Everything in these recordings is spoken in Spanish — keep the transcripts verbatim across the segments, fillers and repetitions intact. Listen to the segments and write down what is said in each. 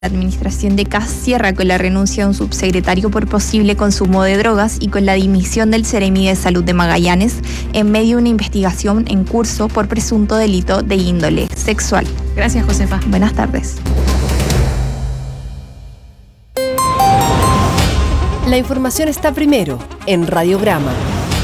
La administración de Kast cierra con la renuncia de un subsecretario por posible consumo de drogas y con la dimisión del Seremi de Salud de Magallanes en medio de una investigación en curso por presunto delito de índole sexual. Gracias, Josefa. Buenas tardes. La información está primero en Radiograma.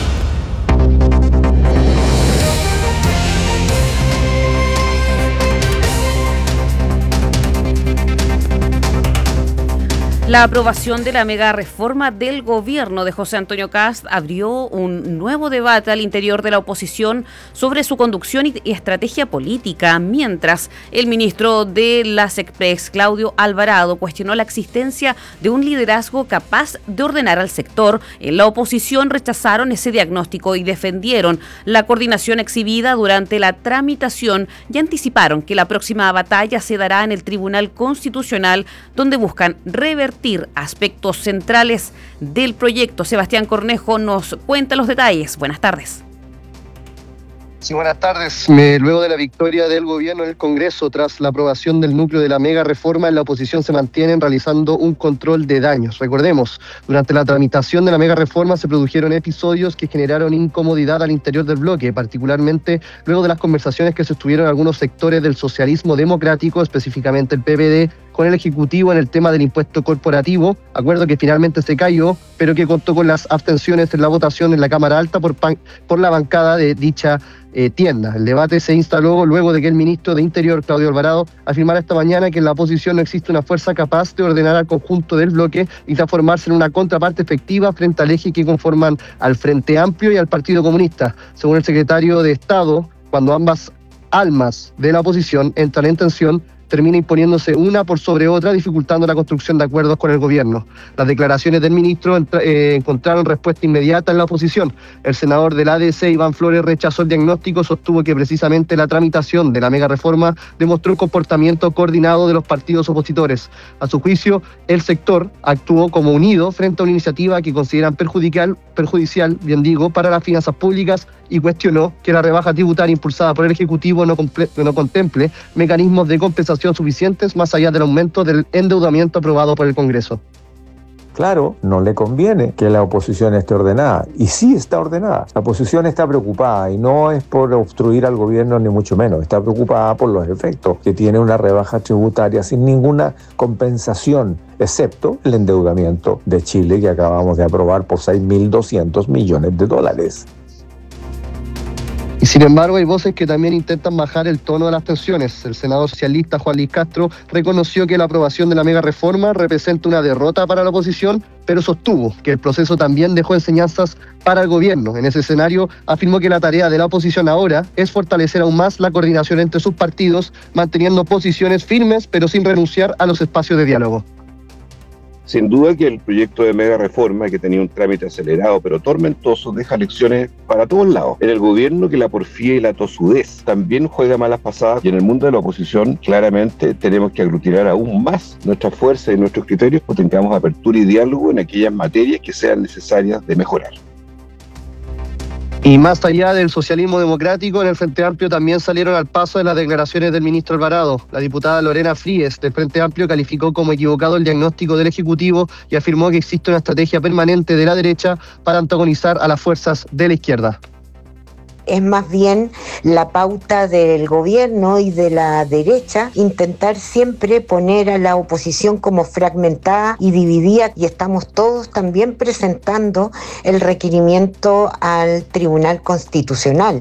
La aprobación de la mega reforma del gobierno de José Antonio Kast abrió un nuevo debate al interior de la oposición sobre su conducción y estrategia política, mientras el ministro de la SECPRES, Claudio Alvarado, cuestionó la existencia de un liderazgo capaz de ordenar al sector. En la oposición rechazaron ese diagnóstico y defendieron la coordinación exhibida durante la tramitación y anticiparon que la próxima batalla se dará en el Tribunal Constitucional, donde buscan revertir aspectos centrales del proyecto. Sebastián Cornejo nos cuenta los detalles. Buenas tardes. Sí, buenas tardes. Me, luego de la victoria del gobierno en el Congreso tras la aprobación del núcleo de la mega reforma, en la oposición se mantienen realizando un control de daños. Recordemos, durante la tramitación de la mega reforma se produjeron episodios que generaron incomodidad al interior del bloque, particularmente luego de las conversaciones que se tuvieron en algunos sectores del socialismo democrático, específicamente el P P D, con el Ejecutivo en el tema del impuesto corporativo, acuerdo que finalmente se cayó, pero que contó con las abstenciones en la votación en la Cámara Alta por, pan, por la bancada de dicha eh, tienda. El debate se instaló luego de que el ministro de Interior, Claudio Alvarado, afirmara esta mañana que en la oposición no existe una fuerza capaz de ordenar al conjunto del bloque y transformarse en una contraparte efectiva frente al eje que conforman al Frente Amplio y al Partido Comunista. Según el secretario de Estado, cuando ambas almas de la oposición entran en tensión, termina imponiéndose una por sobre otra, dificultando la construcción de acuerdos con el gobierno. Las declaraciones del ministro entra, eh, encontraron respuesta inmediata en la oposición. El senador del A D C, Iván Flores, rechazó el diagnóstico, sostuvo que precisamente la tramitación de la mega reforma demostró un comportamiento coordinado de los partidos opositores. A su juicio, el sector actuó como unido frente a una iniciativa que consideran perjudicial, perjudicial, bien digo, para las finanzas públicas, y cuestionó que la rebaja tributaria impulsada por el Ejecutivo no, comple- no contemple mecanismos de compensación suficientes más allá del aumento del endeudamiento aprobado por el Congreso. Claro, no le conviene que la oposición esté ordenada, y sí está ordenada. La oposición está preocupada, y no es por obstruir al gobierno ni mucho menos, está preocupada por los efectos que tiene una rebaja tributaria sin ninguna compensación, excepto el endeudamiento de Chile que acabamos de aprobar por seis mil doscientos millones de dólares. Y sin embargo hay voces que también intentan bajar el tono de las tensiones. El senador socialista Juan Luis Castro reconoció que la aprobación de la mega reforma representa una derrota para la oposición, pero sostuvo que el proceso también dejó enseñanzas para el gobierno. En ese escenario afirmó que la tarea de la oposición ahora es fortalecer aún más la coordinación entre sus partidos, manteniendo posiciones firmes pero sin renunciar a los espacios de diálogo. Sin duda que el proyecto de mega reforma, que tenía un trámite acelerado pero tormentoso, deja lecciones para todos lados. En el gobierno, que la porfía y la tosudez también juega malas pasadas, y en el mundo de la oposición claramente tenemos que aglutinar aún más nuestras fuerzas y nuestros criterios, pues tengamos apertura y diálogo en aquellas materias que sean necesarias de mejorar. Y más allá del socialismo democrático, en el Frente Amplio también salieron al paso de las declaraciones del ministro Alvarado. La diputada Lorena Fríes, del Frente Amplio, calificó como equivocado el diagnóstico del Ejecutivo y afirmó que existe una estrategia permanente de la derecha para antagonizar a las fuerzas de la izquierda. Es más bien la pauta del gobierno y de la derecha intentar siempre poner a la oposición como fragmentada y dividida, y estamos todos también presentando el requerimiento al Tribunal Constitucional.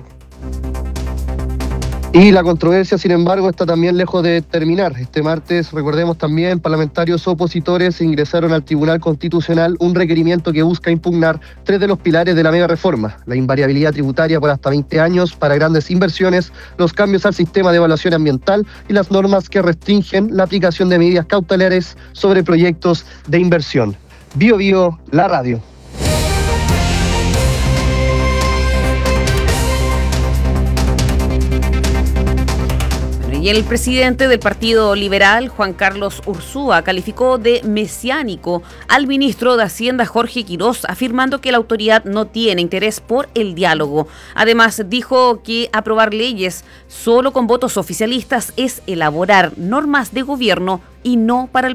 Y la controversia, sin embargo, está también lejos de terminar. Este martes, recordemos también, parlamentarios opositores ingresaron al Tribunal Constitucional un requerimiento que busca impugnar tres de los pilares de la mega reforma: la invariabilidad tributaria por hasta veinte años para grandes inversiones, los cambios al sistema de evaluación ambiental y las normas que restringen la aplicación de medidas cautelares sobre proyectos de inversión. Bio Bio, la radio. Y Y el presidente del Partido Liberal, Juan Carlos Ursúa, calificó de mesiánico al ministro de Hacienda, Jorge Quirós, afirmando que la autoridad no tiene interés por el diálogo. Además, dijo que aprobar leyes solo con votos oficialistas es elaborar normas de gobierno y no para el